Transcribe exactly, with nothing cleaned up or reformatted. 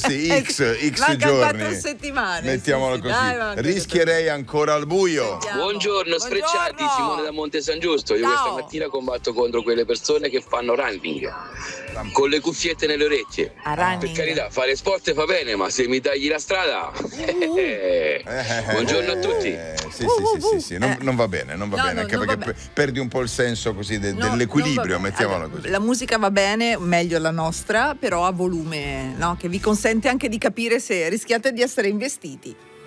questi X, X Mancano giorni. quattro settimane. Mettiamolo sì, sì, così. dai, Rischierei ancora al buio. Sentiamo. Buongiorno sfrecciati, Buongiorno. Simone da Monte San Giusto. Io Ciao. questa mattina combatto contro quelle persone che fanno running con le cuffiette nelle orecchie. A running. Per carità, fare sport fa bene, ma se mi tagli la strada. eh, Buongiorno a tutti. Eh, sì, sì, sì, sì, sì. Non, non va bene, non va No, bene, no, anche non perché va pe- perdi un po' il senso così de- No, dell'equilibrio, non va bene. mettiamolo Allora, così. la musica va bene, meglio la nostra, però a volume, no? Che vi consente anche di capire se rischiate di essere investiti.